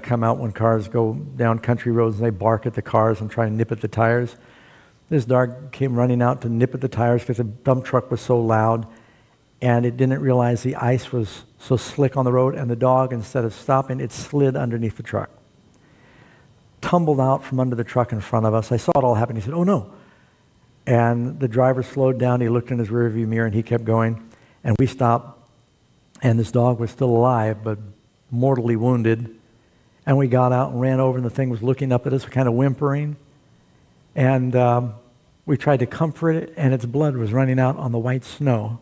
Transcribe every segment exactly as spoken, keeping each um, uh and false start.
come out when cars go down country roads and they bark at the cars and try and nip at the tires. This dog came running out to nip at the tires because the dump truck was so loud, and it didn't realize the ice was so slick on the road, and the dog, instead of stopping, it slid underneath the truck. Tumbled out from under the truck in front of us. I saw it all happen. He said, "Oh no." And the driver slowed down. He looked in his rearview mirror and he kept going. And we stopped. And this dog was still alive, but mortally wounded. And we got out and ran over, and the thing was looking up at us, kind of whimpering. And um, we tried to comfort it, and its blood was running out on the white snow.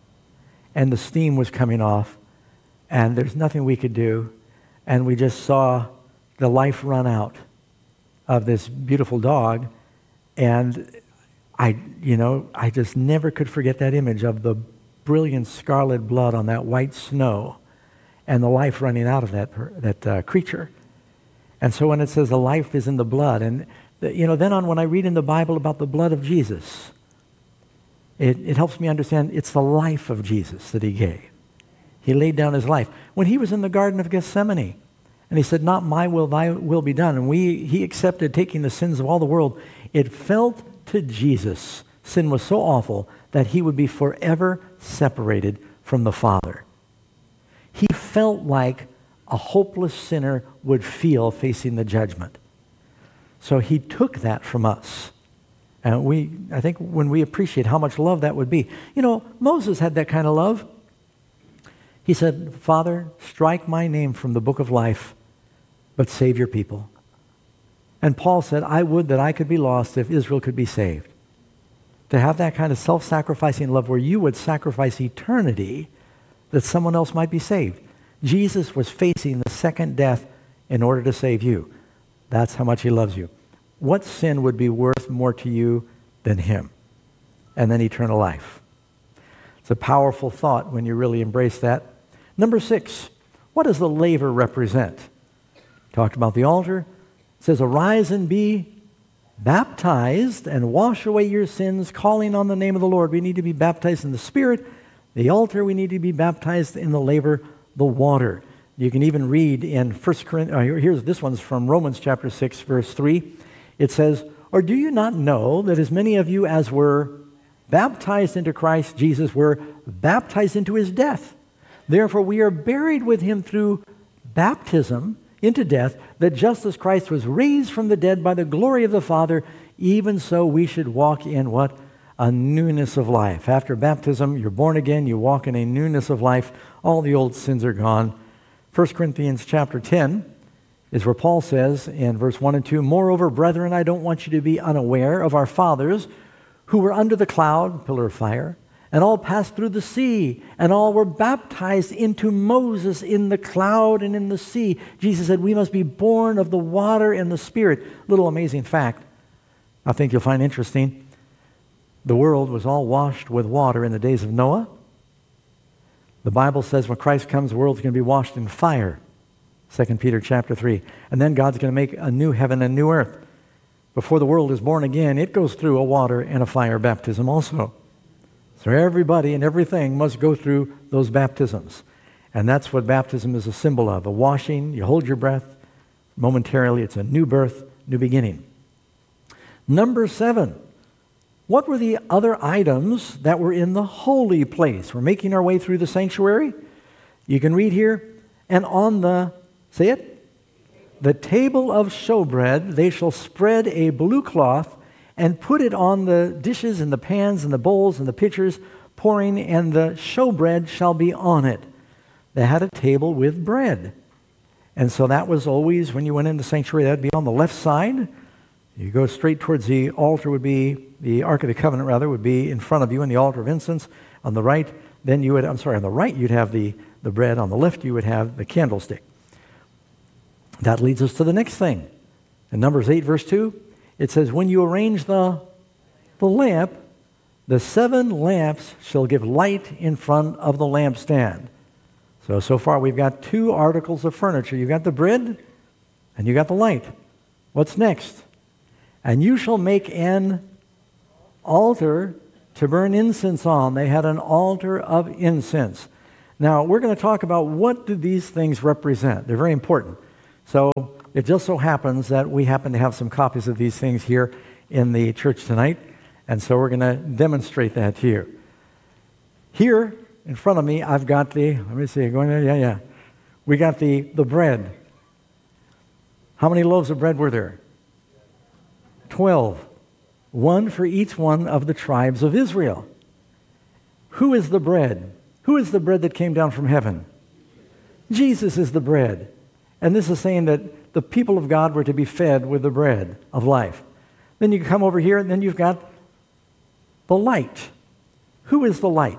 And the steam was coming off. And there's nothing we could do. And we just saw the life run out of this beautiful dog. And I, you know, I just never could forget that image of the brilliant scarlet blood on that white snow and the life running out of that that uh, creature. And so when it says the life is in the blood, and the, you know, then on when I read in the Bible about the blood of Jesus, it, it helps me understand it's the life of Jesus that he gave. He laid down his life. When he was in the Garden of Gethsemane, and he said, "Not my will, thy will be done," and we he accepted taking the sins of all the world, it felt to Jesus, sin was so awful that he would be forever separated from the Father. He felt like a hopeless sinner would feel facing the judgment. So he took that from us. And we, I think when we appreciate how much love that would be. You know, Moses had that kind of love. He said, "Father, strike my name from the book of life, but save your people." And Paul said, "I would that I could be lost if Israel could be saved." To have that kind of self-sacrificing love where you would sacrifice eternity that someone else might be saved. Jesus was facing the second death in order to save you. That's how much he loves you. What sin would be worth more to you than him? And then eternal life. It's a powerful thought when you really embrace that. Number six, what does the laver represent? Talked about the altar. It says, "Arise and be baptized and wash away your sins, calling on the name of the Lord." We need to be baptized in the Spirit. The altar, we need to be baptized in the laver, the water. You can even read in First Corinthians, uh, here's this one's from Romans chapter six, verse three. It says, "Or do you not know that as many of you as were baptized into Christ Jesus were baptized into his death? Therefore we are buried with him through baptism into death, that just as Christ was raised from the dead by the glory of the Father, even so we should walk in" what? A newness of life. After baptism, you're born again, you walk in a newness of life. All the old sins are gone. First Corinthians chapter ten is where Paul says in verse one and two, "Moreover, brethren, I don't want you to be unaware of our fathers who were under the cloud," pillar of fire, "and all passed through the sea, and all were baptized into Moses in the cloud and in the sea." Jesus said we must be born of the water and the Spirit. Little amazing fact I think you'll find interesting. The world was all washed with water in the days of Noah. The Bible says when Christ comes, the world's going to be washed in fire. Second Peter chapter three. And then God's going to make a new heaven and new earth. Before the world is born again, it goes through a water and a fire baptism also. So everybody and everything must go through those baptisms. And that's what baptism is a symbol of. A washing, you hold your breath. Momentarily, it's a new birth, new beginning. Number seven. What were the other items that were in the holy place? We're making our way through the sanctuary. You can read here, "And on the," say it, "the table of showbread, they shall spread a blue cloth and put it on the dishes and the pans and the bowls and the pitchers, pouring, and the showbread shall be on it." They had a table with bread. And so that was always, when you went into the sanctuary, that would be on the left side. You go straight towards the altar, would be, the Ark of the Covenant rather, would be in front of you, and the altar of incense on the right. Then you would, I'm sorry, on the right you'd have the, the bread. On the left you would have the candlestick. That leads us to the next thing. In Numbers eight, verse two, it says, "When you arrange the, the lamp, the seven lamps shall give light in front of the lampstand." So, so far we've got two articles of furniture. You've got the bread and you got the light. What's next? "And you shall make an altar to burn incense on." They had an altar of incense. Now, we're going to talk about what do these things represent. They're very important. So it just so happens that we happen to have some copies of these things here in the church tonight, and so we're going to demonstrate that to you. Here in front of me, I've got the, let me see, going there, yeah, yeah. We got the, the bread. How many loaves of bread were there? Twelve. One for each one of the tribes of Israel. Who is the bread? Who is the bread that came down from heaven? Jesus is the bread. And this is saying that the people of God were to be fed with the bread of life. Then you come over here, and then you've got the light. Who is the light?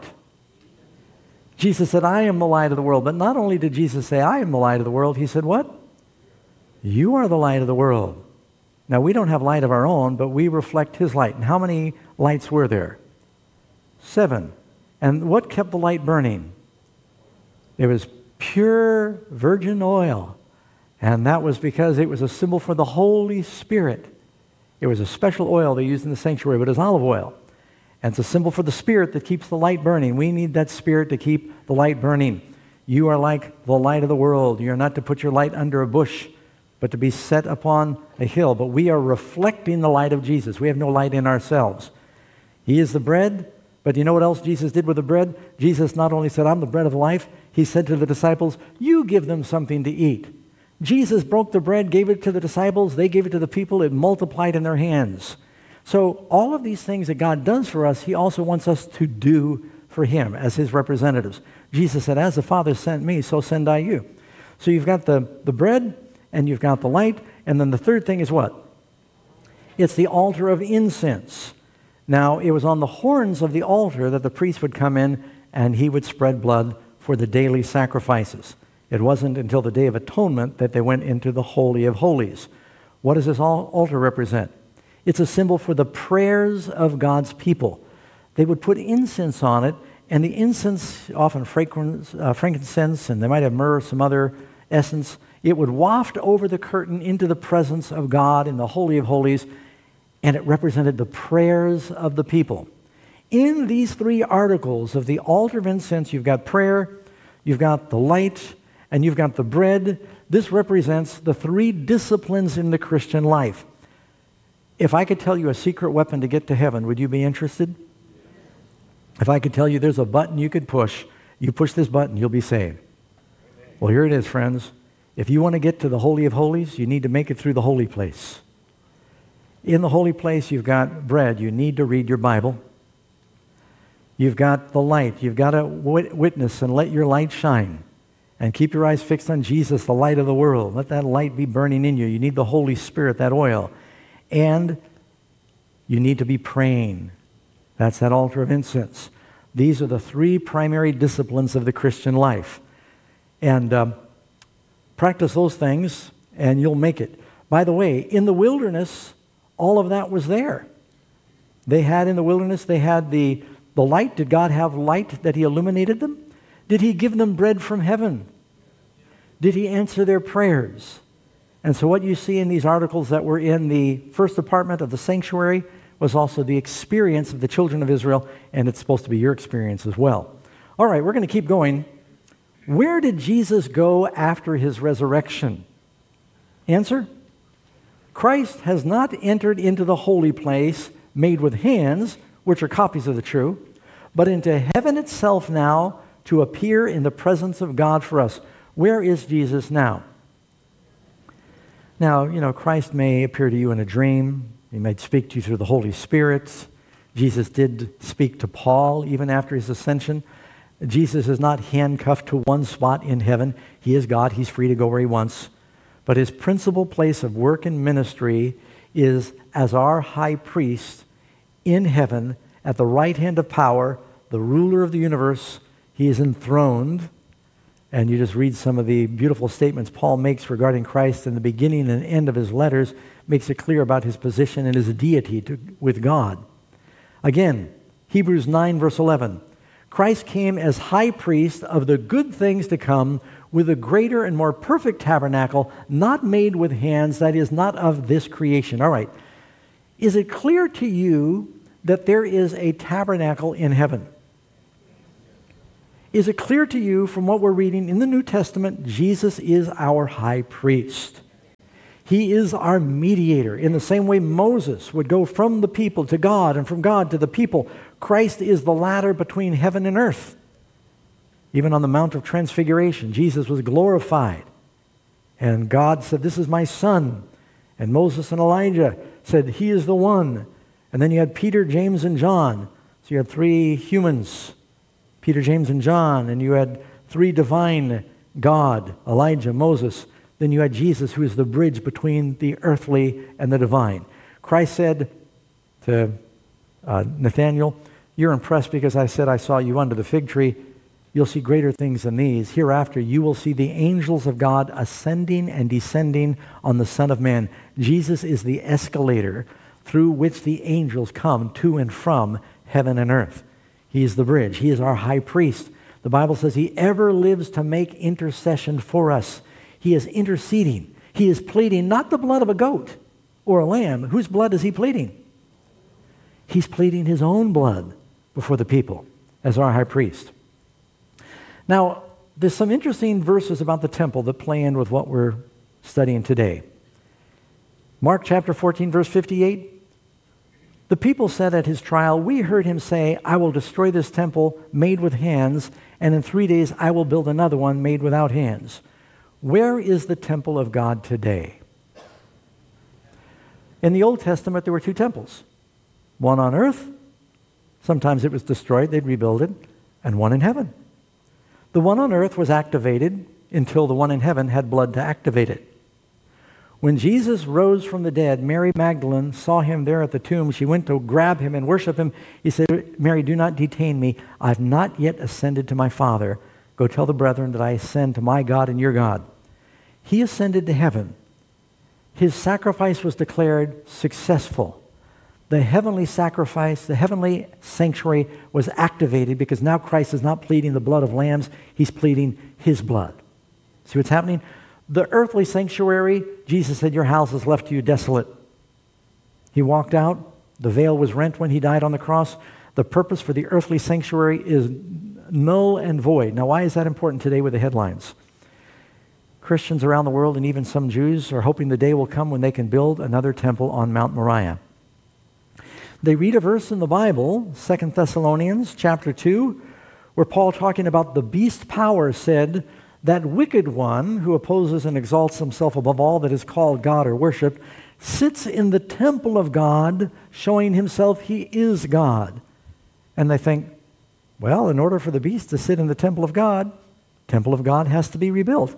Jesus said, I am the light of the world. But not only did Jesus say, I am the light of the world, he said, what? You are the light of the world. Now, we don't have light of our own, but we reflect his light. And how many lights were there? Seven. And what kept the light burning? It was pure virgin oil. And that was because it was a symbol for the Holy Spirit. It was a special oil they used in the sanctuary, but it's olive oil. And it's a symbol for the Spirit that keeps the light burning. We need that Spirit to keep the light burning. You are like the light of the world. You are not to put your light under a bush, but to be set upon a hill. But we are reflecting the light of Jesus. We have no light in ourselves. He is the bread, but you know what else Jesus did with the bread? Jesus not only said, I'm the bread of life, he said to the disciples, you give them something to eat. Jesus broke the bread, gave it to the disciples, they gave it to the people, it multiplied in their hands. So all of these things that God does for us, he also wants us to do for him as his representatives. Jesus said, as the Father sent me, so send I you. So you've got the, the bread, and you've got the light, and then the third thing is what? It's the altar of incense. Now, it was on the horns of the altar that the priest would come in and he would spread blood for the daily sacrifices. It wasn't until the Day of Atonement that they went into the Holy of Holies. What does this altar represent? It's a symbol for the prayers of God's people. They would put incense on it, and the incense, often frankincense, and they might have myrrh or some other essence, it would waft over the curtain into the presence of God in the Holy of Holies, and it represented the prayers of the people. In these three articles of the altar of incense, you've got prayer, you've got the light, and you've got the bread. This represents the three disciplines in the Christian life. If I could tell you a secret weapon to get to heaven, would you be interested? If I could tell you there's a button you could push, you push this button, you'll be saved. Well, here it is, friends. If you want to get to the Holy of Holies, you need to make it through the holy place. In the holy place, you've got bread. You need to read your Bible. You've got the light. You've got to witness and let your light shine. And keep your eyes fixed on Jesus, the light of the world. Let that light be burning in you. You need the Holy Spirit, that oil. And you need to be praying. That's that altar of incense. These are the three primary disciplines of the Christian life. And um, practice those things, and you'll make it. By the way, in the wilderness, all of that was there. They had in the wilderness, they had the, the light. Did God have light that he illuminated them? Did he give them bread from heaven? Did he answer their prayers? And so what you see in these articles that were in the first department of the sanctuary was also the experience of the children of Israel, and it's supposed to be your experience as well. All right, we're going to keep going. Where did Jesus go after his resurrection? Answer: Christ has not entered into the holy place made with hands, which are copies of the true, but into heaven itself now to appear in the presence of God for us. Where is Jesus now? Now, you know, Christ may appear to you in a dream. He might speak to you through the Holy Spirit. Jesus did speak to Paul even after his ascension. Jesus is not handcuffed to one spot in heaven. He is God. He's free to go where he wants. But his principal place of work and ministry is as our high priest in heaven at the right hand of power, the ruler of the universe. He is enthroned. And you just read some of the beautiful statements Paul makes regarding Christ in the beginning and end of his letters, makes it clear about his position and his deity to, with God. Again, Hebrews nine verse eleven. Christ came as high priest of the good things to come with a greater and more perfect tabernacle, not made with hands, that is, not of this creation. All right. Is it clear to you that there is a tabernacle in heaven? Is it clear to you from what we're reading in the New Testament, Jesus is our high priest? He is our mediator. In the same way Moses would go from the people to God and from God to the people, Christ is the ladder between heaven and earth. Even on the Mount of Transfiguration, Jesus was glorified. And God said, this is my son. And Moses and Elijah said, he is the one. And then you had Peter, James, and John. So you had three humans, Peter, James, and John. And you had three divine, God, Elijah, Moses. Then you had Jesus, who is the bridge between the earthly and the divine. Christ said to uh, Nathanael, you're impressed because I said I saw you under the fig tree. You'll see greater things than these. Hereafter, you will see the angels of God ascending and descending on the Son of Man. Jesus is the escalator through which the angels come to and from heaven and earth. He is the bridge. He is our high priest. The Bible says he ever lives to make intercession for us. He is interceding. He is pleading not the blood of a goat or a lamb. Whose blood is he pleading? He's pleading his own blood before the people as our high priest. Now, there's some interesting verses about the temple that play in with what we're studying today. Mark chapter fourteen, verse fifty-eight. The people said at his trial, we heard him say, I will destroy this temple made with hands, and in three days I will build another one made without hands. Where is the temple of God today? In the Old Testament, there were two temples. One on earth, sometimes it was destroyed, they'd rebuild it, and one in heaven. The one on earth was activated until the one in heaven had blood to activate it. When Jesus rose from the dead, Mary Magdalene saw him there at the tomb. She went to grab him and worship him. He said, Mary, do not detain me. I've not yet ascended to my Father. Go tell the brethren that I ascend to my God and your God. He ascended to heaven. His sacrifice was declared successful. The heavenly sacrifice, the heavenly sanctuary was activated because now Christ is not pleading the blood of lambs, he's pleading his blood. See what's happening? The earthly sanctuary, Jesus said, your house is left to you desolate. He walked out. The veil was rent when he died on the cross. The purpose for the earthly sanctuary is null and void. Now, why is that important today with the headlines? Christians around the world and even some Jews are hoping the day will come when they can build another temple on Mount Moriah. They read a verse in the Bible, Second Thessalonians chapter two, where Paul, talking about the beast power, said, that wicked one who opposes and exalts himself above all that is called God or worship sits in the temple of God, showing himself he is God. And they think, well, in order for the beast to sit in the temple of God, temple of God has to be rebuilt.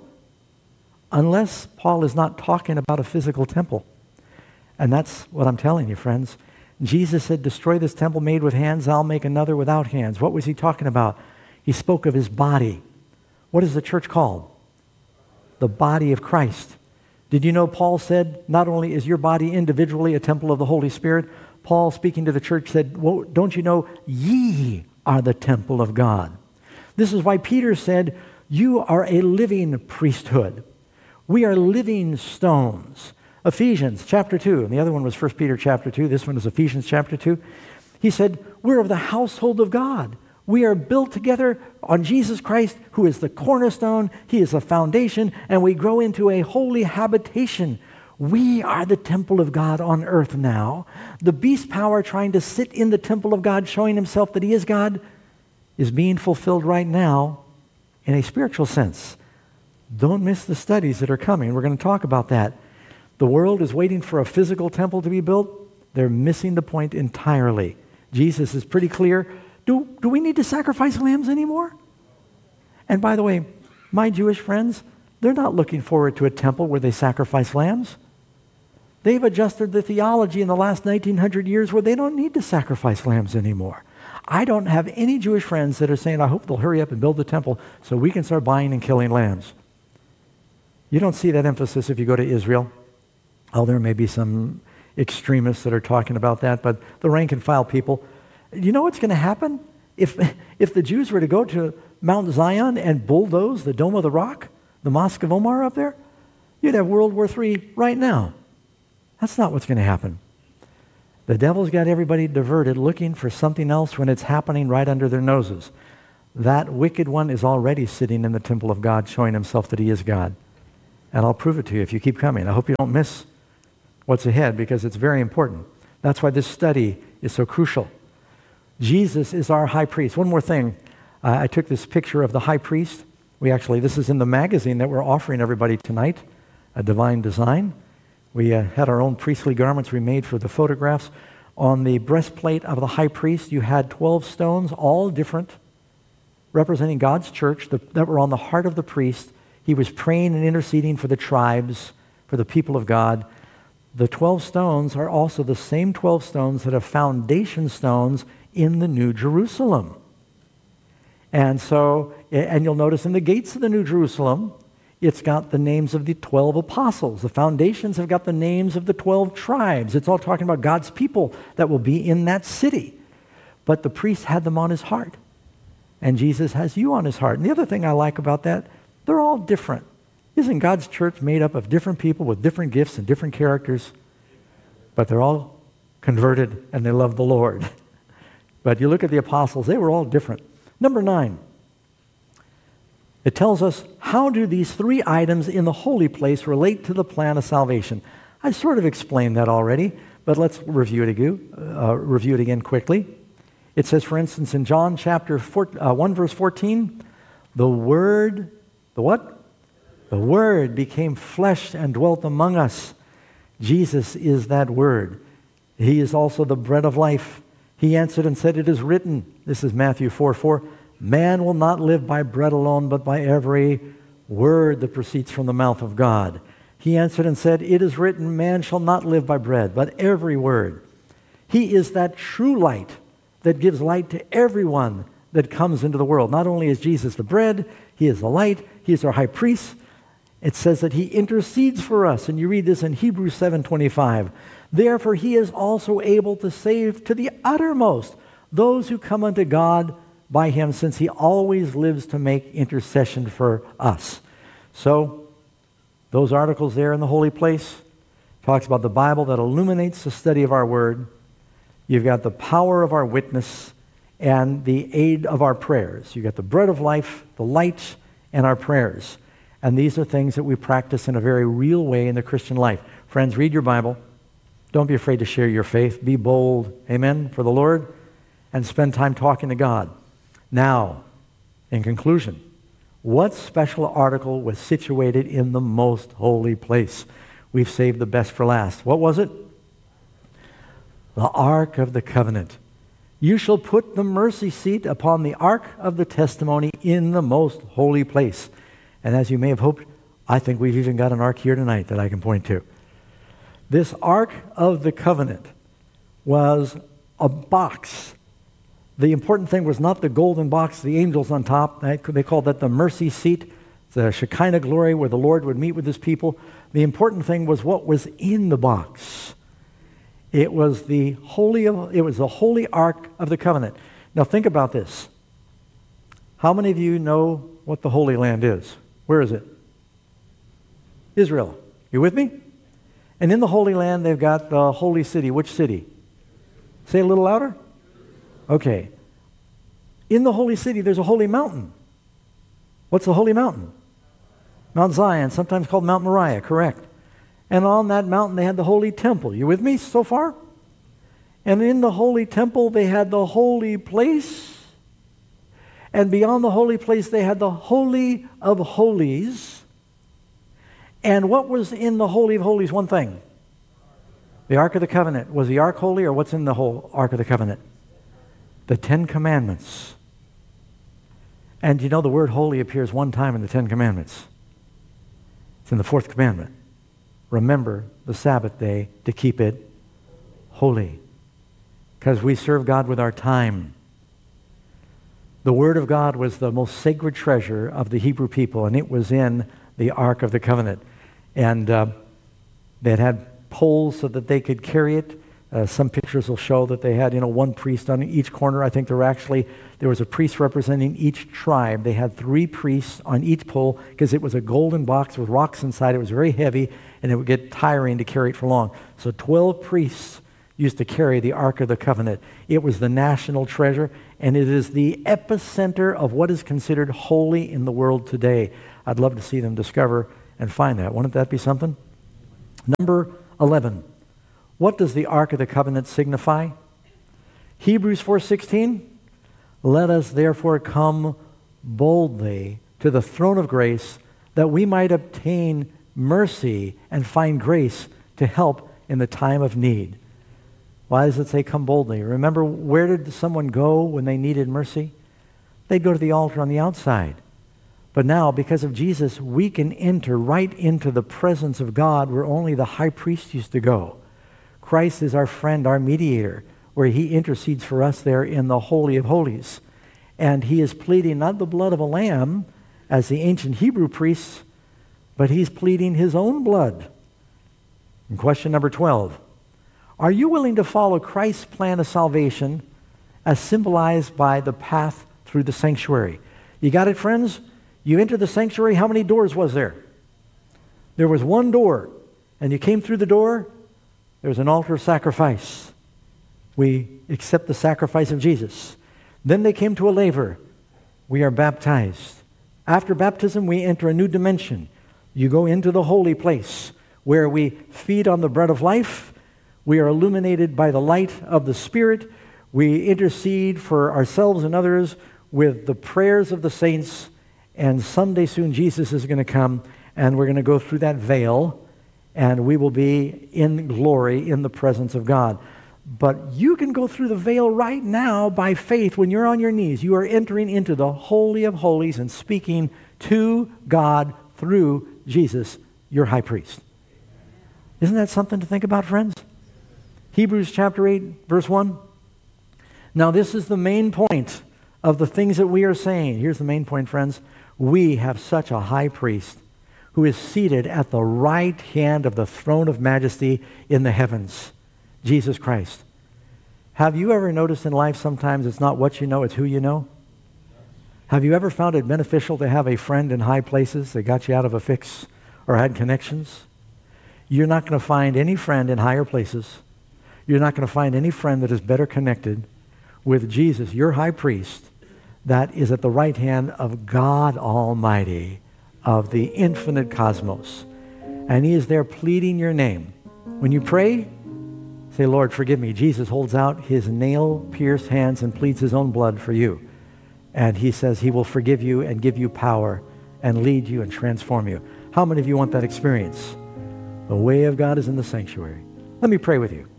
Unless Paul is not talking about a physical temple. And that's what I'm telling you, friends. Jesus said, destroy this temple made with hands, I'll make another without hands. What was he talking about? He spoke of his body. What is the church called? The body of Christ. Did you know Paul said, not only is your body individually a temple of the Holy Spirit, Paul, speaking to the church, said, well, don't you know ye are the temple of God? This is why Peter said, you are a living priesthood. We are living stones. Ephesians chapter two, and the other one was First Peter chapter two. This one is Ephesians chapter two. He said, we're of the household of God. We are built together on Jesus Christ, who is the cornerstone. He is the foundation, and we grow into a holy habitation. We are the temple of God on earth now. The beast power trying to sit in the temple of God, showing himself that he is God, is being fulfilled right now in a spiritual sense. Don't miss the studies that are coming. We're going to talk about that. The world is waiting for a physical temple to be built. They're missing the point entirely. Jesus is pretty clear. Do, do we need to sacrifice lambs anymore? And by the way, my Jewish friends, they're not looking forward to a temple where they sacrifice lambs. They've adjusted the theology in the last nineteen hundred years where they don't need to sacrifice lambs anymore. I don't have any Jewish friends that are saying, I hope they'll hurry up and build the temple so we can start buying and killing lambs. You don't see that emphasis if you go to Israel. Oh, there may be some extremists that are talking about that, but the rank and file people, you know what's going to happen? If, if the Jews were to go to Mount Zion and bulldoze the Dome of the Rock, the Mosque of Omar up there, you'd have World War Three right now. That's not what's going to happen. The devil's got everybody diverted looking for something else when it's happening right under their noses. that wicked one is already sitting in the temple of God, showing himself that he is God. And I'll prove it to you if you keep coming. I hope you don't miss what's ahead, because it's very important. That's why this study is so crucial. Jesus is our high priest. One more thing. Uh, I took this picture of the high priest. We actually, this is in the magazine that we're offering everybody tonight, A Divine Design. We uh, had our own priestly garments we made for the photographs. On the breastplate of the high priest, you had twelve stones, all different, representing God's church, the, that were on the heart of the priest. He was praying and interceding for the tribes, for the people of God. The twelve stones are also the same twelve stones that are foundation stones in the New Jerusalem. And so, and you'll notice in the gates of the New Jerusalem, it's got the names of the twelve apostles. The foundations have got the names of the twelve tribes. It's all talking about God's people that will be in that city. But the priest had them on his heart. And Jesus has you on his heart. And the other thing I like about that, they're all different. Isn't God's church made up of different people with different gifts and different characters? But they're all converted and they love the Lord. But you look at the apostles, they were all different. Number nine, it tells us, how do these three items in the holy place relate to the plan of salvation? I sort of explained that already, but let's review it again, uh, review it again quickly. It says, for instance, in John chapter four, uh, one, verse fourteen, the Word, the what? The Word became flesh and dwelt among us. Jesus is that Word. He is also the bread of life. He answered and said, it is written, this is Matthew four four, man will not live by bread alone, but by every word that proceeds from the mouth of God. He answered and said, it is written, man shall not live by bread, but every word. He is that true light that gives light to everyone that comes into the world. Not only is Jesus the bread, he is the light, he is our high priest. It says that he intercedes for us, and you read this in Hebrews seven twenty-five. Therefore he is also able to save to the uttermost those who come unto God by him, since he always lives to make intercession for us. So, those articles there in the holy place talks about the Bible that illuminates the study of our word. You've got the power of our witness and the aid of our prayers. You've got the bread of life, the light, and our prayers. And these are things that we practice in a very real way in the Christian life. Friends, read your Bible. Don't be afraid to share your faith. Be bold, amen, for the Lord, and spend time talking to God. Now, in conclusion, what special article was situated in the most holy place? We've saved the best for last. What was it? The Ark of the Covenant. You shall put the mercy seat upon the Ark of the Testimony in the most holy place. And as you may have hoped, I think we've even got an ark here tonight that I can point to. This Ark of the Covenant was a box. The important thing was not the golden box, the angels on top. They called that the mercy seat, the Shekinah glory where the Lord would meet with his people. The important thing was what was in the box. It was the holy of, it was the holy Ark of the Covenant. Now think about this. How many of you know what the Holy Land is? Where is it? Israel. You with me? And in the Holy Land, they've got the holy city. Which city? Say it a little louder. Okay. In the holy city, there's a holy mountain. What's the holy mountain? Mount Zion, sometimes called Mount Moriah, correct. And on that mountain, they had the holy temple. You with me so far? And in the holy temple, they had the holy place. And beyond the holy place, they had the Holy of Holies. And what was in the Holy of Holies? One thing. The Ark of the Covenant. Was the Ark holy, or what's in the whole Ark of the Covenant? The Ten Commandments. And you know the word holy appears one time in the Ten Commandments. It's in the fourth commandment. Remember the Sabbath day to keep it holy. Because we serve God with our time. The Word of God was the most sacred treasure of the Hebrew people, and it was in the Ark of the Covenant. And uh, they had poles so that they could carry it. Uh, some pictures will show that they had, you know, one priest on each corner. I think there were actually, there was a priest representing each tribe. They had three priests on each pole because it was a golden box with rocks inside. It was very heavy, and it would get tiring to carry it for long. So twelve priests used to carry the Ark of the Covenant. It was the national treasure, and it is the epicenter of what is considered holy in the world today. I'd love to see them discover and find that. Wouldn't that be something? Number eleven. What does the Ark of the Covenant signify? Hebrews four sixteen. Let us therefore come boldly to the throne of grace, that we might obtain mercy and find grace to help in the time of need. Why does it say come boldly? Remember, where did someone go when they needed mercy? They'd go to the altar on the outside. But now, because of Jesus, we can enter right into the presence of God where only the high priest used to go. Christ is our friend, our mediator, where he intercedes for us there in the Holy of Holies. And he is pleading not the blood of a lamb, as the ancient Hebrew priests, but he's pleading his own blood. And question number twelve. Are you willing to follow Christ's plan of salvation as symbolized by the path through the sanctuary? You got it, friends? You entered the sanctuary, how many doors was there? There was one door. And you came through the door, there's an altar of sacrifice. We accept the sacrifice of Jesus. Then they came to a laver. We are baptized. After baptism, we enter a new dimension. You go into the holy place where we feed on the bread of life. We are illuminated by the light of the Spirit. We intercede for ourselves and others with the prayers of the saints. And someday soon Jesus is going to come, and we're going to go through that veil, and we will be in glory in the presence of God. But you can go through the veil right now by faith when you're on your knees. You are entering into the Holy of Holies and speaking to God through Jesus, your high priest. Isn't that something to think about, friends? Hebrews chapter eight, verse one. Now this is the main point of the things that we are saying. Here's the main point, friends. We have such a high priest who is seated at the right hand of the throne of majesty in the heavens, Jesus Christ. Have you ever noticed in life sometimes it's not what you know, it's who you know? Have you ever found it beneficial to have a friend in high places that got you out of a fix or had connections? You're not going to find any friend in higher places. You're not going to find any friend that is better connected with Jesus, your high priest, that is at the right hand of God Almighty, of the infinite cosmos. And he is there pleading your name. When you pray, say, Lord, forgive me. Jesus holds out his nail-pierced hands and pleads his own blood for you. And he says he will forgive you and give you power and lead you and transform you. How many of you want that experience? The way of God is in the sanctuary. Let me pray with you.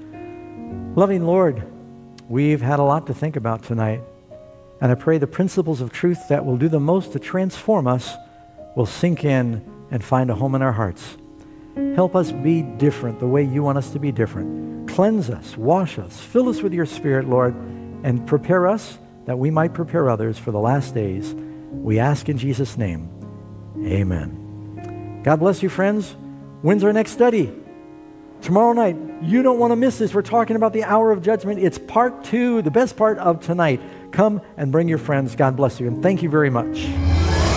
Loving Lord, we've had a lot to think about tonight. And I pray the principles of truth that will do the most to transform us will sink in and find a home in our hearts. Help us be different the way you want us to be different. Cleanse us, wash us, fill us with your Spirit, Lord, and prepare us that we might prepare others for the last days. We ask in Jesus' name, amen. God bless you, friends. When's our next study? Tomorrow night. You don't want to miss this. We're talking about the hour of judgment. It's part two, the best part of tonight. Come and bring your friends. God bless you, and thank you very much.